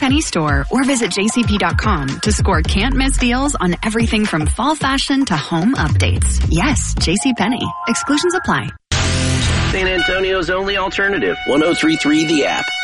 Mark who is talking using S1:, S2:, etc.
S1: JCPenney store or visit jcp.com to score can't-miss deals on everything from fall fashion to home updates. Yes, JCPenney. Exclusions apply.
S2: San Antonio's only alternative. 103.3 The App.